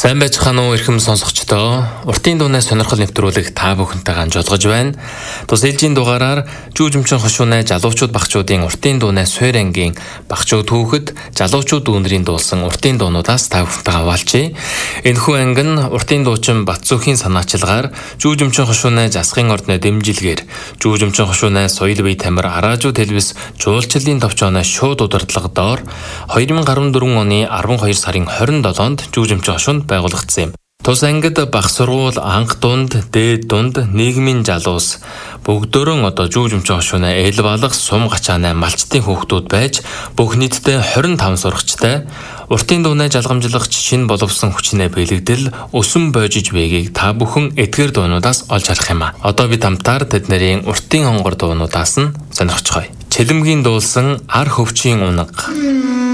Сайн байцгаана уу эрхэм сонсогчдоо. Уртын дууны сонирхол нэвтрүүлэг та бүхэнтэйгээ жолгож байна. Тус ээлжийн дугаараар Жүүжмчин хошуунай залуучууд багчуудын уртын дууны суур ангийн багчууд түүхэд залуучууд дүүнэрийн дуулсан уртын дуунуудаас та бүхэнтэйгээ хаваалжээ. Энэхүү анги нь уртын дуучин Батцүхийн санаачилгаар Жүүжмчин хошуунай засгийн ордны дэмжилгээр Жүүжмчин хошуунай соёл бие тамир Араажуу телевиз жуулчлалын товчооны шууд удирдлага доор 2014 оны 12 сарын 27-нд Жүүжмчин хошуунд байгуулагдсан юм. Тус ангид бага сургууль, анх дунд, дээд дунд, нийгмийн залуус бүгдөө одоо Жүүжмчин хошуунай эл балах сум гачаанай малчтын хүүхдүүд байж бүх нийтдээ 25 сурагчтай уртын дууны жалгамжлагч шинэ боловсон хүчнээ бэлэгдэл өсөн бойжиж байгийг та бүхэн эдгээр дуунуудаас олж харах юм а. Одоо бид хамтаар тэднэрийн уртын хонгор дуунуудаас нь сонирхцгоё. Чэлэмгийн дуулсан ар хөвчийн унаг.